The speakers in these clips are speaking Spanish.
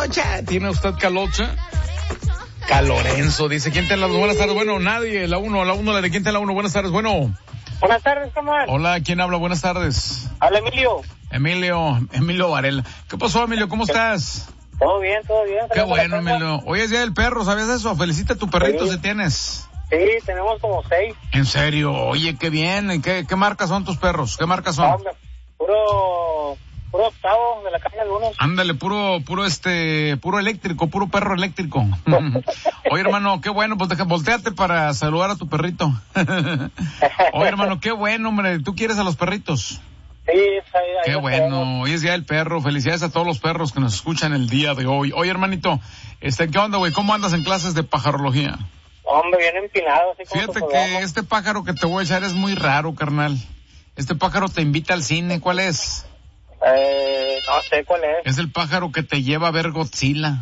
caloche. ¿Tiene usted caloche? Calorenzo, dice. ¿Quién tiene la buenas tardes? Bueno, nadie. La 1, la de quién tiene la 1. Buenas tardes, bueno. Buenas tardes, ¿cómo van? Hola, ¿quién habla? Buenas tardes. Habla Emilio. Emilio Varela. ¿Qué pasó, Emilio? ¿Cómo estás? Todo bien, todo bien. Qué bueno, Emilio. Hoy es día del perro, ¿sabías eso? Felicita a tu perrito Sí. si tienes. Sí, tenemos como 6. En serio, oye, qué bien. ¿Qué marcas son tus perros? ¿Qué marcas son? Hombre, puro octavo de la calle de unos. Ándale, puro eléctrico, puro perro eléctrico. Oye, hermano, qué bueno, pues volteate para saludar a tu perrito. Oye, hermano, qué bueno, hombre, ¿tú quieres a los perritos? Sí, ahí Qué bueno, hoy es día del perro, felicidades a todos los perros que nos escuchan el día de hoy. Oye, hermanito, ¿qué onda, güey? ¿Cómo andas en clases de pajarología? Hombre, bien empinado, así como Fíjate tu que programa. este pájaro que te voy a echar es muy raro, carnal. Este pájaro te invita al cine, ¿cuál es? No sé cuál es. Es el pájaro que te lleva a ver Godzilla.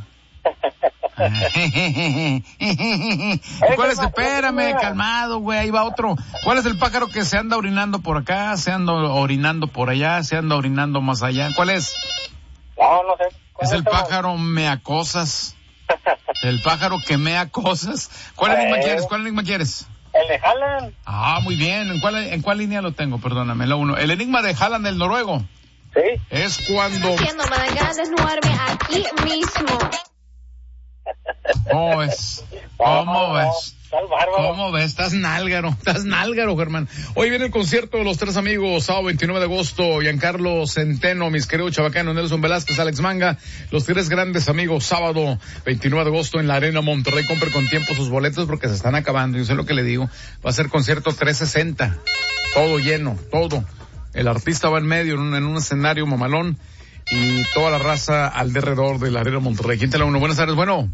¿Cuál es? Espérame, calmado, güey, ahí va otro. ¿Cuál es el pájaro que se anda orinando por acá, se anda orinando por allá, se anda orinando más allá? ¿Cuál es? No sé. Es el pájaro meacosas. El pájaro que mea cosas. ¿Cuál enigma quieres? El de Haaland. Ah, muy bien. ¿En cuál línea lo tengo? Perdóname, la 1. El enigma de Haaland, el noruego. Sí. Es cuando... Me dan ganas de desnudarme aquí mismo. ¿Cómo ves? ¿Cómo ves? Estás bárbaro. ¿Cómo ves? Estás nálgaro, Germán. Hoy viene el concierto de los tres amigos, sábado 29 de agosto, Giancarlo Centeno, mis queridos chavacanos, Nelson Velázquez, Alex Manga, los tres grandes amigos, sábado 29 de agosto en la Arena Monterrey. Compre con tiempo sus boletos porque se están acabando, yo sé lo que le digo. Va a ser concierto 360, todo lleno, todo. El artista va en medio, en un escenario mamalón, y toda la raza alrededor de la Arena Monterrey. ¿Quién te la uno? Buenas tardes, bueno.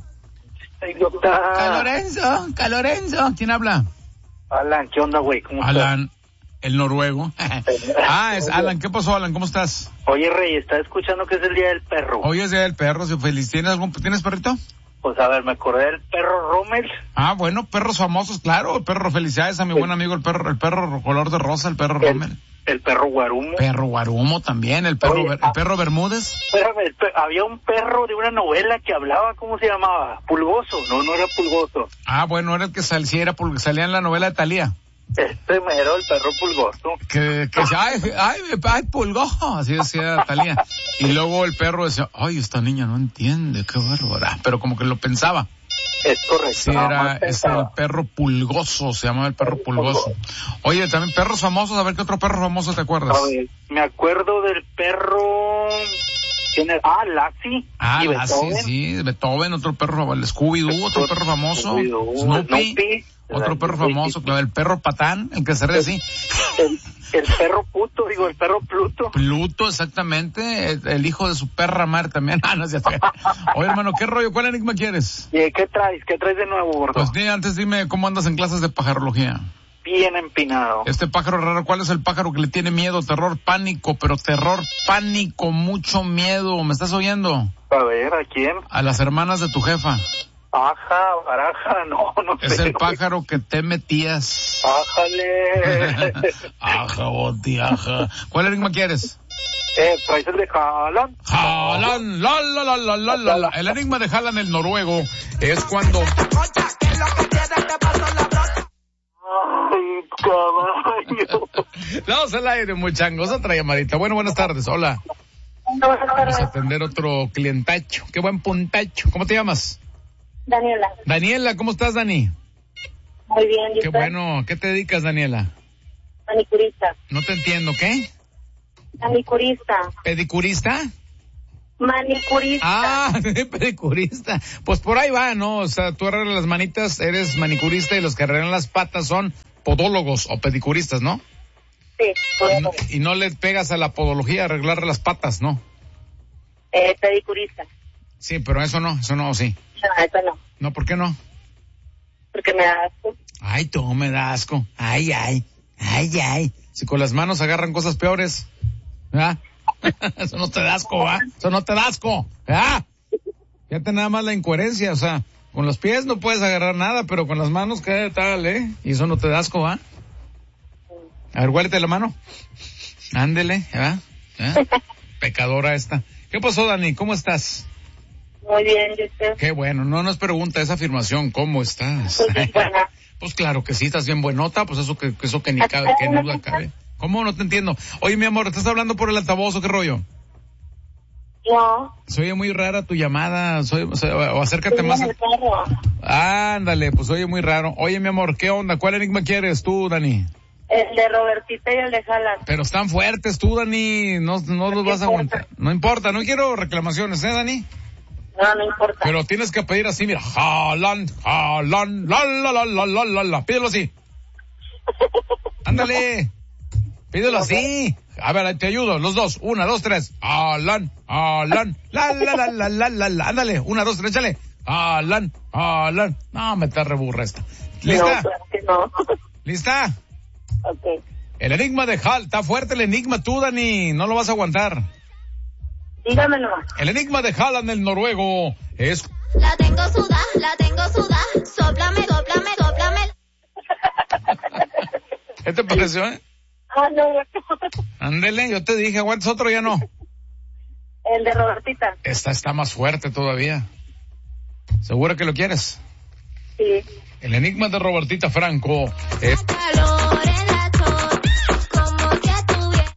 Calorenzo, ¿quién habla? Alan, ¿qué onda, güey? ¿Cómo Alan, el noruego. Es Alan. ¿Qué pasó, Alan? ¿Cómo estás? Oye, Rey, ¿estás escuchando que es el Día del Perro? Hoy es día del perro, si feliz. ¿Tienes perrito? Pues a ver, me acordé del perro Rommel. Ah, bueno, perros famosos, claro. El perro, felicidades a mi buen amigo, el perro color de rosa, el perro Rommel. El perro Guarumo. Perro Guarumo también, el perro Bermúdez. Espérame, había un perro de una novela que hablaba, ¿cómo se llamaba? Pulgoso. No era Pulgoso. Ah, bueno, era el que salía en la novela de Thalía. Este mero, el perro Pulgoso. Que decía, ay, Pulgoso, así decía Thalía. Y luego el perro decía, ay, esta niña no entiende, qué bárbara. Pero como que lo pensaba. Es correcto. Sí, es el perro Pulgoso, se llamaba el perro Pulgoso. Oye, también perros famosos, a ver qué otro perro famoso te acuerdas. A ver, me acuerdo del perro... Lassie. Ah, y Lassie, Beethoven. sí, Beethoven, otro perro, el Scooby-Doo, otro perro famoso. Snoopy, otro perro famoso, claro, el perro Patán, el que se ríe así. El perro Puto, el perro Pluto. Pluto, exactamente, el hijo de su perra madre también. No es cierto. Oye, hermano, ¿qué rollo? ¿Cuál enigma quieres? ¿Y qué traes? ¿Qué traes de nuevo, gordo? Pues antes dime cómo andas en clases de pajarología. Bien empinado. Este pájaro raro, ¿cuál es el pájaro que le tiene miedo? Terror, pánico, pero terror, pánico, mucho miedo. ¿Me estás oyendo? A ver, ¿a quién? A las hermanas de tu jefa. Aja, baraja, no sé. Es el pájaro que teme tías. Ájale. Aja, boti, aja. ¿Cuál enigma quieres? ¿Traes el de Haaland? Haaland, la. El enigma de Haaland, el noruego, es cuando... Ay, caballo. Vamos al aire, muchangos. Otra llamadita. Bueno, buenas tardes. Hola. Vamos a atender otro clientacho. Qué buen puntacho. ¿Cómo te llamas? Daniela, ¿cómo estás, Dani? Muy bien, ¿y Qué usted? bueno. ¿Qué te dedicas, Daniela? Manicurista. No te entiendo. ¿Qué? Manicurista. ¿Pedicurista? Manicurista. Ah, pedicurista. Pues por ahí va, ¿no? O sea, tú arreglas las manitas, eres manicurista, y los que arreglan las patas son podólogos o pedicuristas, ¿no? Sí, podólogo. Y no le pegas a la podología, arreglar las patas, ¿no? Pedicurista. Sí, pero eso no, sí. No, eso no. No, ¿por qué no? Porque me da asco. Ay, tú me da asco. Ay. Si con las manos agarran cosas peores, ¿verdad? Eso no te da asco, ¿va? Eso no te da asco, ¿verdad? Fíjate nada más la incoherencia, o sea, con los pies no puedes agarrar nada, pero con las manos, ¿qué tal, Y eso no te da asco, ¿va? A ver, huélete la mano. Ándele, ¿verdad? Pecadora esta. ¿Qué pasó, Dani? ¿Cómo estás? Muy bien, ¿y usted? Qué bueno, no nos pregunta esa afirmación, ¿cómo estás? Pues es buena. Pues claro que sí, estás bien buenota, pues eso que ni cabe, que ni duda cabe. ¿Cómo? No te entiendo. Oye, mi amor, ¿estás hablando por el altavoz o qué rollo? No. Se oye muy rara tu llamada, o acércate Estoy más. en el carro. Ándale, pues oye muy raro. Oye, mi amor, ¿qué onda? ¿Cuál enigma quieres tú, Dani? El de Robertita y el de Haaland. Pero están fuertes tú, Dani, no los vas a aguantar. No importa, no quiero reclamaciones, Dani? No importa. Pero tienes que pedir así, mira, Haaland, la. Pídelo así. Ándale. Pídelo así. A ver, te ayudo, los dos. 1, 2, 3. Haaland, la. Ándale, 1, 2, 3, échale. Haaland. No, me te reburra esta. ¿Lista? No, claro que no. ¿Lista? Ok. El enigma de Hal, está fuerte el enigma tú, Dani, no lo vas a aguantar. Dígamelo. El enigma de Haaland, el noruego, es... La tengo sudada, sóplame. ¿Qué te pareció, No. Ándele, yo te dije, aguantes otro, ya no. El de Robertita. Esta está más fuerte todavía. ¿Segura que lo quieres? Sí. El enigma de Robertita Franco es... Calor en la zona, como que tuviera.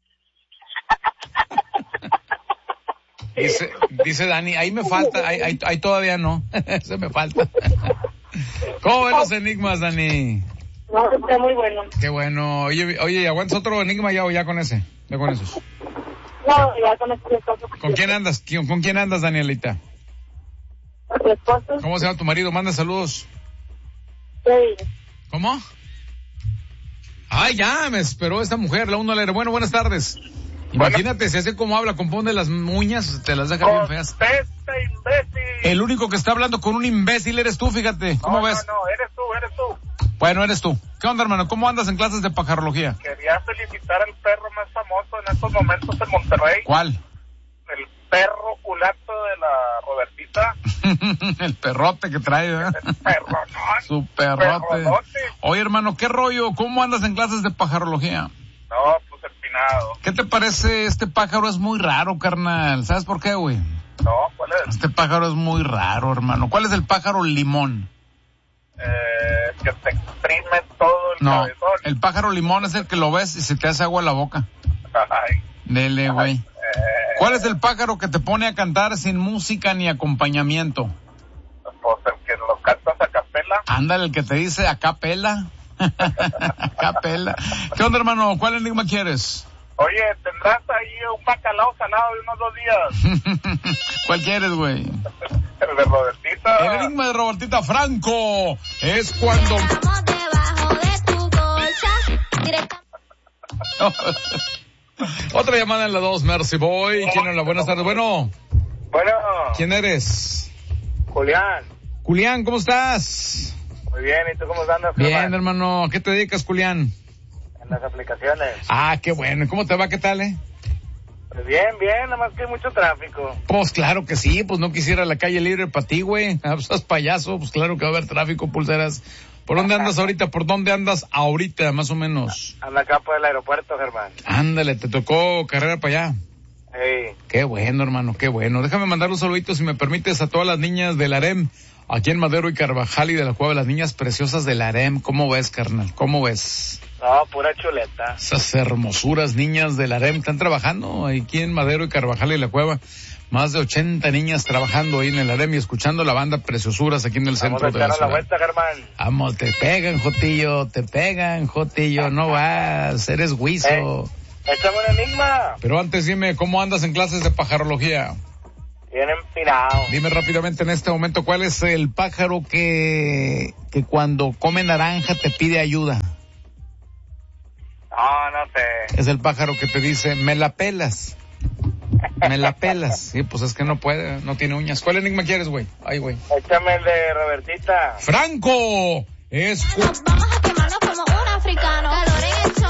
Dice Dani, ahí me falta, ahí todavía no. Se me falta. ¿Cómo ven los enigmas, Dani? No, está muy bueno. Qué bueno. Oye, ¿aguantas otro enigma ya o ya con ese? Ya con esos. No, ya con este esposo. ¿Con quién andas? ¿Con quién andas, Danielita? Con tu esposo. ¿Cómo se llama tu marido? Manda saludos. Sí. ¿Cómo? Ay, ya, me esperó esta mujer, la uno leer. Bueno, buenas tardes. Imagínate, si hace como habla, compone las uñas, te las deja bien feas. Contesta, imbécil. El único que está hablando con un imbécil eres tú, fíjate. ¿Cómo ves? No, eres tú. Bueno, eres tú. ¿Qué onda, hermano? ¿Cómo andas en clases de pajarología? Quería felicitar al perro más famoso en estos momentos en Monterrey. ¿Cuál? El perro culato de la Robertita. El perrote que trae, ¿verdad? El perronón. Su perrote. Perronote. Oye, hermano, ¿qué rollo? ¿Cómo andas en clases de pajarología? No, pues empinado. ¿Qué te parece? Este pájaro es muy raro, carnal. ¿Sabes por qué, güey? No, ¿cuál es? Este pájaro es muy raro, hermano. ¿Cuál es el pájaro limón? Que te exprime todo el No, cabezón. el pájaro limón es el que lo ves y se te hace agua en la boca. Ay. Dele, güey. ¿Cuál es el pájaro que te pone a cantar sin música ni acompañamiento? Pues el que lo cantas a capela. Ándale, el que te dice acá pela. Acá pela. ¿Qué onda, hermano? ¿Cuál enigma quieres? Oye, ¿tendrás ahí un bacalao salado de unos 2 días? ¿Cuál quieres, güey? El de Robertita. El enigma de Robertita Franco es cuando... Estamos debajo de tu colcha, directamente. Otra llamada en la 2, Mercy Boy. ¿Quién habla? Buenas tardes. Bueno, ¿quién eres? Julián. Julián, ¿cómo estás? Muy bien, ¿y tú cómo andas? Bien, hermano. ¿A qué te dedicas, Julián? En las aplicaciones. Ah, qué bueno. ¿Y cómo te va? ¿Qué tal, Pues bien, nada más que hay mucho tráfico. Pues claro que sí, pues no quisiera la calle libre para ti, güey. Ah, pues estás payaso, pues claro que va a haber tráfico, pulseras. ¿Por dónde andas ahorita? ¿Por dónde andas ahorita, más o menos? Anda acá por el aeropuerto, Germán. Ándale, te tocó carrera para allá. Sí. Qué bueno, hermano, qué bueno. Déjame mandar un saludito, si me permites, a todas las niñas del Harem, aquí en Madero y Carvajal y de la Cueva de las Niñas Preciosas del Harem. ¿Cómo ves, carnal? ¿Cómo ves? No, pura chuleta. Esas hermosuras niñas del Harem están trabajando aquí en Madero y Carvajal y la Cueva. Más de 80 niñas trabajando ahí en el Harem y escuchando la banda Preciosuras aquí en el centro de la ciudad. Vamos a echar la vuelta, Germán. Vamos, te pegan, Jotillo, no vas, eres guiso. Échame un enigma. Pero antes dime, ¿cómo andas en clases de pajarología? Bien empinado. Dime rápidamente en este momento, ¿cuál es el pájaro que cuando come naranja te pide ayuda? No sé. Es el pájaro que te dice, me la pelas. Me la pelas. Sí, pues es que no puede, no tiene uñas. ¿Cuál enigma quieres, güey? Ay, güey. Échame el de Robertita. ¡Franco! Vamos a quemarnos como un africano. Calor en el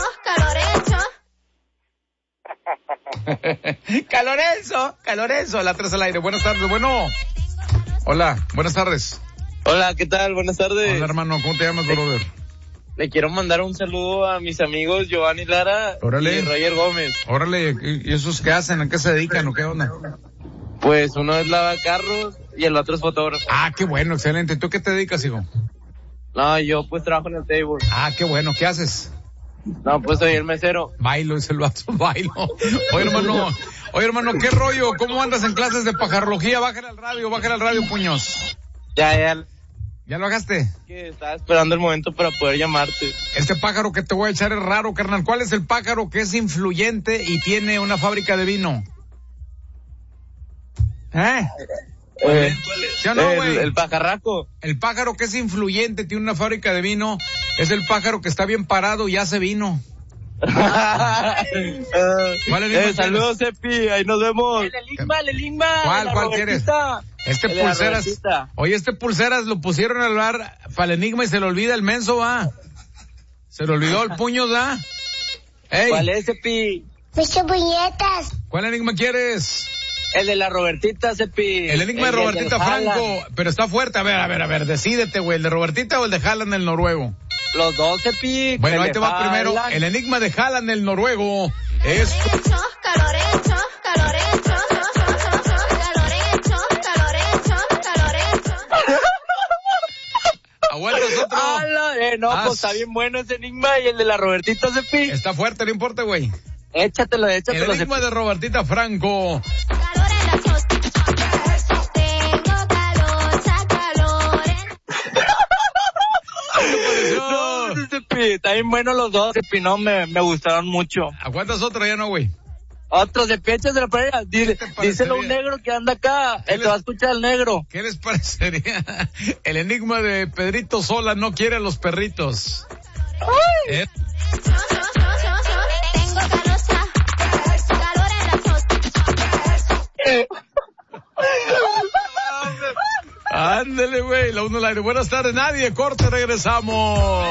show. Calorenzo, la 3 al aire. Buenas tardes, bueno. Hola, buenas tardes. Hola, ¿qué tal? Buenas tardes. Hola, hermano, ¿cómo te llamas, brother? Le quiero mandar un saludo a mis amigos Giovanni Lara Órale. y Roger Gómez. Órale, ¿y esos qué hacen? ¿A qué se dedican o qué onda? Pues uno es lavacarros y el otro es fotógrafo. Ah, qué bueno, excelente. ¿Tú qué te dedicas, hijo? No, yo pues trabajo en el table. Ah, qué bueno, ¿qué haces? No, pues soy el mesero. Bailo, es el vaso, bailo. Oye, hermano, ¿qué rollo? ¿Cómo andas en clases de pajarología? Bájale al radio, puños. Ya ¿Ya lo bajaste? que estaba esperando el momento para poder llamarte. Este pájaro que te voy a echar es raro, carnal. ¿Cuál es el pájaro que es influyente y tiene una fábrica de vino? ¿Sí o no, güey? El pajarraco. El pájaro que es influyente, tiene una fábrica de vino, es el pájaro que está bien parado y hace vino. ¿Cuál enigma saludos, Epi, ahí nos vemos. El enigma. ¿Cuál quieres? Este pulseras. Oye, este pulseras lo pusieron a hablar para el enigma y se le olvida el menso, va. Se le olvidó el puño, ¿da? Ey. ¿Cuál es, Epi? Muchas puñetas. ¿Cuál enigma quieres? El de la Robertita, Epi. El enigma de Robertita Franco, pero está fuerte. A ver, decídete, güey, ¿el de Robertita o el de Haaland, el noruego? Los dos, Epi. Bueno, ahí te va primero. El enigma de Haaland, el noruego, es... Calorecho. ¿Aguantas otro? Pues está bien bueno ese enigma y el de la Robertita, Epi. Está fuerte, no importa, güey. Échatelo, El enigma de Robertita Franco. No, Epi, está bien bueno los dos, Epi, no, me gustaron mucho. ¿Aguantas otro? Ya no, güey. Otros de pechos de la playa. Díselo a un negro que anda acá. Te va a escuchar el negro. ¿Qué les parecería? El enigma de Pedrito Sola no quiere a los perritos. Tengo calocha. Calor en la Ándele, güey. La uno al aire. Buenas tardes, nadie. Corte, regresamos.